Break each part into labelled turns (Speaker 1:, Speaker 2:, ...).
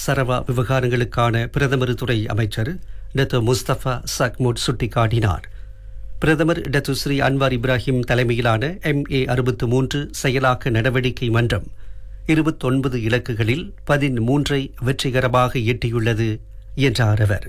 Speaker 1: சரவா விவகாரங்களுக்கான பிரதமர் துறை அமைச்சர் டத்து முஸ்தபா சக்முட் சுட்டிக்காட்டினார். பிரதமர் டத்து ஸ்ரீ அன்வார் இப்ராஹிம் தலைமையிலான MA63 செயலாக்க நடவடிக்கை மன்றம் 29 இலக்குகளில் 13 வெற்றிகரமாக எட்டியுள்ளது என்றார் அவர்.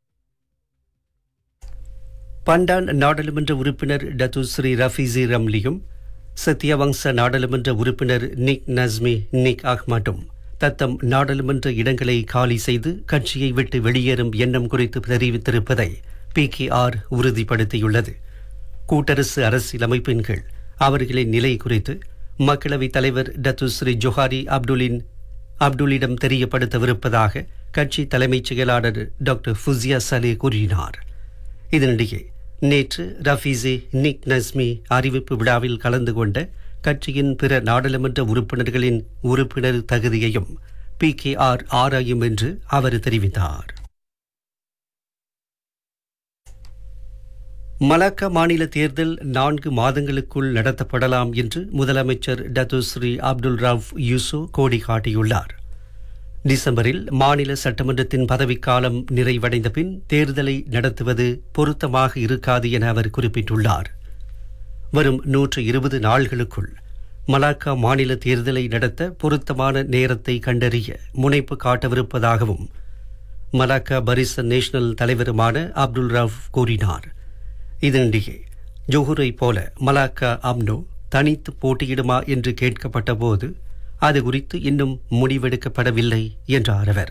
Speaker 1: பண்டான் நாடாளுமன்ற உறுப்பினர் டத்து ஸ்ரீ ரஃபீசி ரம்லியும் சத்யவங்ச நாடாளுமன்ற உறுப்பினர் நிக் நஸ்மி நிக் அஹ்மதும் தத்தம் நாடாளுமன்ற இடங்களை காலி செய்து கட்சியை விட்டு வெளியேறும் எண்ணம் குறித்து தெரிவித்திருப்பதை PKR உறுதிப்படுத்தியுள்ளது. கூட்டரசு அரசியலமைப்பின் கீழ் அவர்களின் நிலை குறித்து மக்களவைத் தலைவர் டத்து ஸ்ரீ ஜொஹாரி அப்துலிடம் தெரியப்படுத்தவிருப்பதாக கட்சி தலைமைச் செயலாளர் டாக்டர் ஃபுசியா சலே கூறினார். இதனிடையே நேற்று ரஃபீசி நிக் நஸ்மி அறிவிப்பு விழாவில் கலந்து கொண்ட கட்சியின் பிற நாடாளுமன்ற உறுப்பினர்களின் உறுப்பினர் தகுதியையும் PKR ஆராயும் என்று அவர் தெரிவித்தார். மலாக்கா மாநில தேர்தல் 4 மாதங்களுக்குள் நடத்தப்படலாம் என்று முதலமைச்சர் டத்து ஸ்ரீ அப்துல் ரவுஃப் யூசு கோடி காட்டியுள்ளார். டிசம்பரில் மாநில சட்டமன்றத்தின் பதவிக்காலம் நிறைவடைந்த பின் தேர்தலை நடத்துவது பொருத்தமாக இருக்காது என அவர் குறிப்பிட்டுள்ளார். வரும் 120 நாள்களுக்குள் மலாக்கா மாநில தேர்தலை நடத்த பொருத்தமான நேரத்தை கண்டறிய முனைப்பு காட்டவிருப்பதாகவும் மலாக்கா பரிசன் நேஷனல் தலைவருமான அப்துல் ரவுஃப் கூறினார். இதனிடையே ஜோஹரை போல மலாக்கா அம்னோ தனித்து போட்டியிடுமா என்று கேட்கப்பட்ட போது அது குறித்து இன்னும் முடிவெடுக்கப்படவில்லை என்றார் அவர்.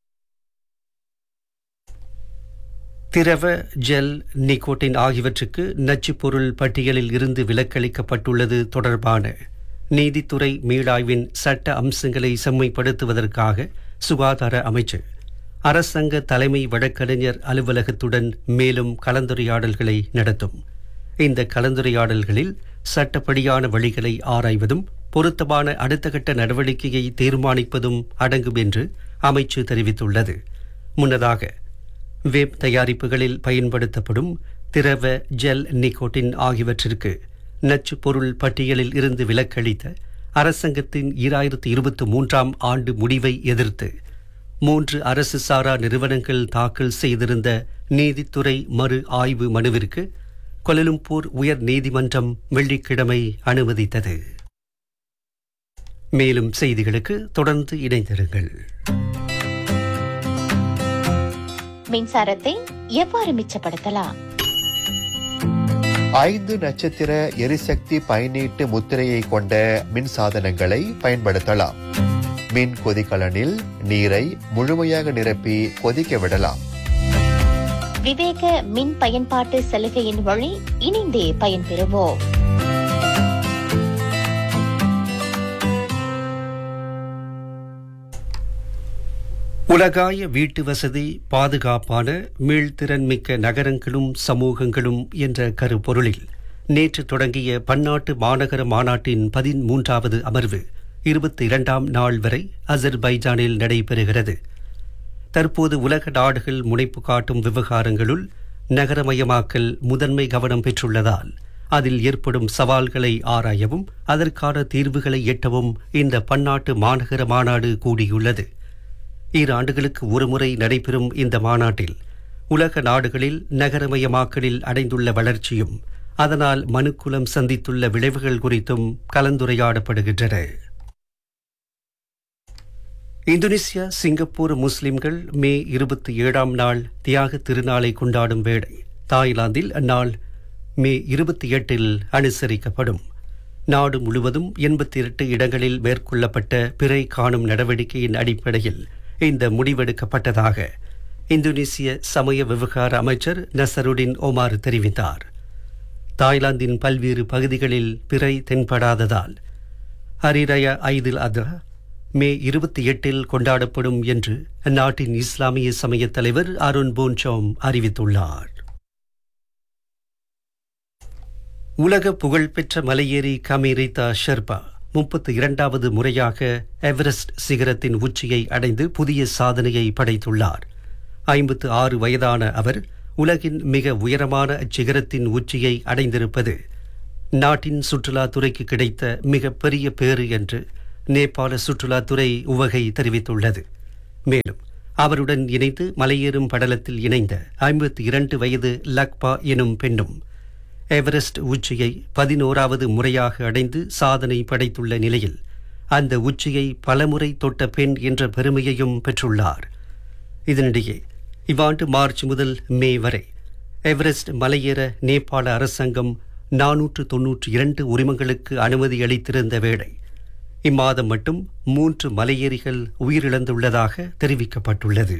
Speaker 1: திரவ, ஜெல், நிக்கோட்டின் ஆகியவற்றுக்கு நச்சுப் பொருள் பட்டியலில் இருந்து விலக்களிக்கப்பட்டுள்ளது தொடர்பான நீதித்துறை மீளாய்வின் சட்ட அம்சங்களை செம்மைப்படுத்துவதற்காக சுகாதார அமைச்சு அரசாங்க தலைமை வழக்கறிஞர் அலுவலகத்துடன் மேலும் கலந்துரையாடல்களை நடத்தும். இந்த கலந்துரையாடல்களில் சட்டப்படியான வழிகளை ஆராய்வதும் பொருத்தமான அடுத்த கட்ட நடவடிக்கையை தீர்மானிப்பதும் அடங்கும் என்று அமைச்சு தெரிவித்துள்ளது. முன்னதாக வேப் தயாரிப்புகளில் பயன்படுத்தப்படும் திரவ, ஜெல், நிக்கோட்டின் ஆகியவற்றிற்கு நச்சு பொருள் பட்டியலில் இருந்து விலக்களித்த அரசாங்கத்தின் 2023ஆம் ஆண்டு முடிவை எதிர்த்து 3 அரசு சாரா நிறுவனங்கள் தாக்கல் செய்திருந்த நீதித்துறை மறு ஆய்வு மனுவிற்கு கோலாலம்பூர் உயர் நீதிமன்றம் வெள்ளிக்கிழமை அனுமதித்தது. மேலும் செய்திகளுக்கு தொடர்ந்து இணைந்திருங்கள்.
Speaker 2: மின்சாரத்தை எவ்வாறு மிச்சப்படுத்தலாம்?
Speaker 3: 5 நட்சத்திர எரிசக்தி பயனீட்டு முத்திரையை கொண்ட மின் சாதனங்களை பயன்படுத்தலாம். மின் கொதிகலனில் நீரை முழுமையாக நிரப்பி கொதிக்க விடலாம்.
Speaker 2: விவேக மின் பயன்பாட்டு சலுகையின் வழி இணைந்தே பயன்பெறுவோம்.
Speaker 1: உலகாய வீட்டு வசதி, பாதுகாப்பான மீள்திறன்மிக்க நகரங்களும் சமூகங்களும் என்ற கருப்பொருளில் நேற்று தொடங்கிய பன்னாட்டு மாநகர மாநாட்டின் 13வது அமர்வு 22ஆம் நாள் வரை அசர்பைஜானில் நடைபெறுகிறது. தற்போது உலக நாடுகள் முனைப்பு காட்டும் விவகாரங்களுள் நகரமயமாக்கல் முதன்மை கவனம் பெற்றுள்ளதால் அதில் ஏற்படும் சவால்களை ஆராயவும் அதற்கான தீர்வுகளை எட்டவும் இந்த பன்னாட்டு மாநகர மாநாடு கூடியுள்ளது. 2 ஆண்டுகளுக்கு ஒருமுறை நடைபெறும் இந்த மாநாட்டில் உலக நாடுகளில் நகரமயமாக்கலில் அடைந்துள்ள வளர்ச்சியும் அதனால் மனுக்குலம் சந்தித்துள்ள விளைவுகள் குறித்தும் கலந்துரையாடப்படுகின்றன. இந்தோனேசியா, சிங்கப்பூர் முஸ்லிம்கள் மே 27ஆம் நாள் தியாக திருநாளை கொண்டாடும் வேளை தாய்லாந்தில் அந்நாள் மே 28இல் அனுசரிக்கப்படும். நாடு முழுவதும் 88 இடங்களில் மேற்கொள்ளப்பட்ட பிறை காணும் நடவடிக்கையின் அடிப்படையில் இந்த முடிவெடுக்கப்பட்டதாக இந்தோனேசிய சமய விவகார அமைச்சர் நசருடின் ஒமார் தெரிவித்தார். தாய்லாந்தின் பல்வேறு பகுதிகளில் பிறை தென்படாததால் ஹரிரயா ஐதில் அதா மே 28இல் கொண்டாடப்படும் என்று அந்நாட்டின் இஸ்லாமிய சமய தலைவர் அருண் போன்சோம் அறிவித்துள்ளார். உலக புகழ்பெற்ற மலையேறி கமீரிதா ஷெர்பா 32வது முறையாக எவரெஸ்ட் சிகரத்தின் உச்சியை அடைந்து புதிய சாதனையை படைத்துள்ளார். 56 வயதான அவர் உலகின் மிக உயரமான அச்சிகரத்தின் உச்சியை அடைந்திருப்பது நாட்டின் சுற்றுலாத்துறைக்கு கிடைத்த மிகப்பெரிய பேறு என்று நேபாள சுற்றுலாத்துறை உவகை தெரிவித்துள்ளது. மேலும் அவருடன் இணைந்து மலையேறும் படலத்தில் இணைந்த 52 வயது லக்பா எனும் பெண்ணும் எவரெஸ்ட் உச்சியை 11வது முறையாக அடைந்து சாதனை படைத்துள்ள நிலையில் அந்த உச்சியை பலமுறை தொட்ட பெண் என்ற பெருமையையும் பெற்றுள்ளார். இதனிடையே இவ்வாண்டு மார்ச் முதல் மே வரை எவரெஸ்ட் மலையேற நேபாள அரசாங்கம் 492 உரிமங்களுக்கு அனுமதி அளித்திருந்த வேளை இம்மாதம் மட்டும் 3 மலையேறிகள் உயிரிழந்துள்ளதாக தெரிவிக்கப்பட்டுள்ளது.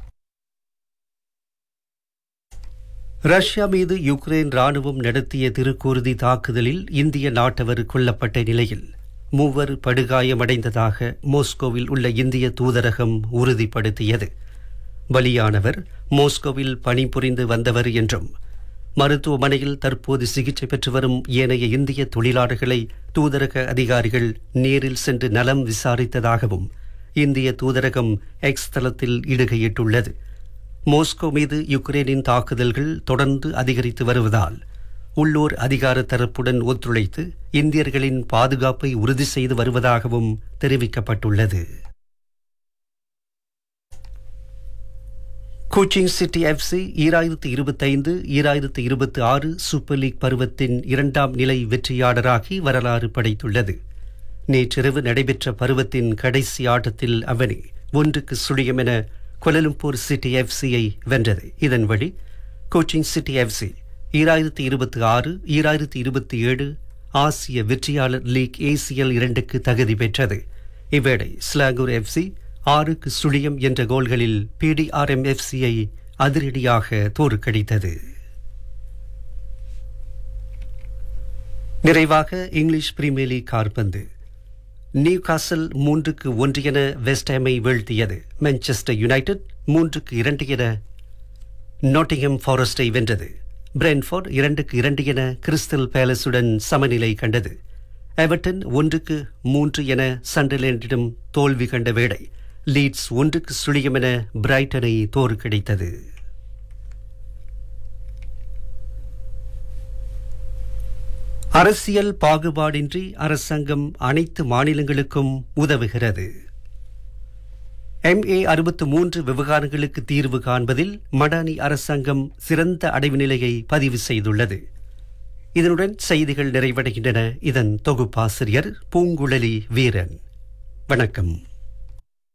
Speaker 1: ரஷ்யா மீது யுக்ரைன் ராணுவம் நடத்திய திருக்கூறுதி தாக்குதலில் இந்திய நாட்டவர் கொல்லப்பட்ட நிலையில் 3 படுகாயமடைந்ததாக மாஸ்கோவில் உள்ள இந்திய தூதரகம் உறுதிப்படுத்தியது. பலியானவர் மாஸ்கோவில் பணிபுரிந்து வந்தவர் என்றும் மருத்துவமனையில் தற்போது சிகிச்சை பெற்று வரும் ஏனைய இந்திய தொழிலாளர்களை தூதரக அதிகாரிகள் நேரில் சென்று நலம் விசாரித்ததாகவும் இந்திய தூதரகம் எக்ஸ் தளத்தில் இடுகையிட்டுள்ளது. மாஸ்கோ மீது யுக்ரைனின் தாக்குதல்கள் தொடர்ந்து அதிகரித்து வருவதால் உள்ளூர் அதிகார தரப்புடன் ஒத்துழைத்து இந்தியர்களின் பாதுகாப்பை உறுதி செய்து வருவதாகவும் தெரிவிக்கப்பட்டுள்ளது. Coaching city FC 2025-2026 super league பருவத்தின் 2ஆம் நிலை வெற்றியாளராகி வரலாறு படைத்துள்ளது. நேற்றிரவு நடைபெற்ற பருவத்தின் கடைசி ஆட்டத்தில் அவனி 1-0 என கோலாலம்பூர் சிட்டி எஃப்சியை வென்றது. இதன் வழி கோச்சிங் சிட்டி எஃப்சி 2026-2027 ஆசிய வெற்றியாளர் லீக் ACL 2க்கு தகுதி பெற்றது. இவ்வேளை ஸ்லாங்கூர் எஃப்சி 6-0 என்ற கோல்களில் PDRM எஃப்சியை அதிரடியாக தோற்கடித்தது. நிறைவாக இங்கிலீஷ் பிரீமியர் லீக் கால்பந்து. நியூகாசல் 3-1 என வெஸ்ட்ஹாமை வீழ்த்தியது. மான்செஸ்டர் யுனைடெட் 3-2 என நாட்டிங்ஹாம் ஃபாரஸ்டை வென்றது. பிரென்ஃபோர்ட் 2-2 என கிறிஸ்டல் பேலஸுடன் சமநிலை கண்டது. எவர்டன் 1-3 என சண்டர்லேண்டிடம் தோல்வி கண்ட வேளை லீட்ஸ் 1-0 என பிரைட்டனை தோற்கடித்தது. அரசியல் பாகுபாடின்றி அரசாங்கம் அனைத்து மாநிலங்களுக்கும் உதவுகிறது. MA 63 விவகாரங்களுக்கு தீர்வு காண்பதில் மடானி அரசாங்கம் சிறந்த அடைவு நிலையை பதிவு செய்துள்ளது. இதனுடன் செய்திகள் நிறைவடைகின்றன. இதன் தொகுப்பாசிரியர் பூங்குழலி வீரன். வணக்கம்.